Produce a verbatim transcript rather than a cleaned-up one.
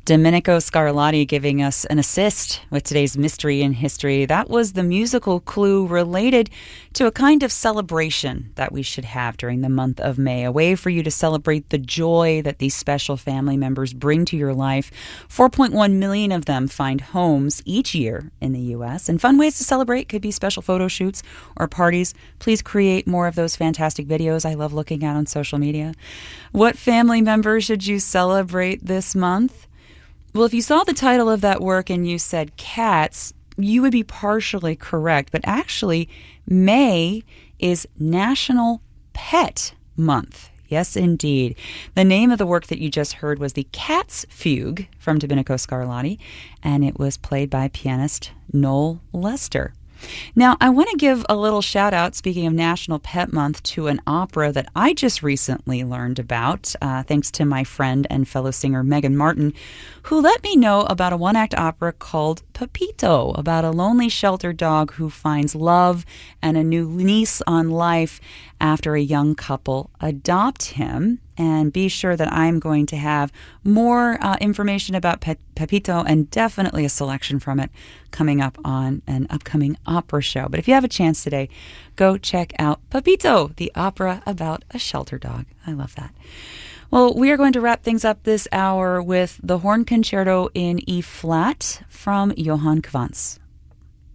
Domenico Scarlatti giving us an assist with today's Mystery in History. That was the musical clue related to a kind of celebration that we should have during the month of May, a way for you to celebrate the joy that these special family members bring to your life. four point one million of them find homes each year in the U S, and fun ways to celebrate could be special photo shoots or parties. Please create more of those fantastic videos I love looking at on social media. What family member should you celebrate this month? Well, if you saw the title of that work and you said cats, you would be partially correct. But actually, May is National Pet Month. Yes, indeed. The name of the work that you just heard was The Cat's Fugue from Domenico Scarlatti, and it was played by pianist Noel Lester. Now, I want to give a little shout out, speaking of National Pet Month, to an opera that I just recently learned about, uh, thanks to my friend and fellow singer Megan Martin, who let me know about a one-act opera called Pepito, about a lonely shelter dog who finds love and a new lease on life after a young couple adopt him. And be sure that I'm going to have more uh, information about Pe- Pepito and definitely a selection from it coming up on an upcoming opera show. But if you have a chance today, go check out Pepito, the opera about a shelter dog. I love that. Well, we are going to wrap things up this hour with the Horn Concerto in E-flat from Johann Quantz.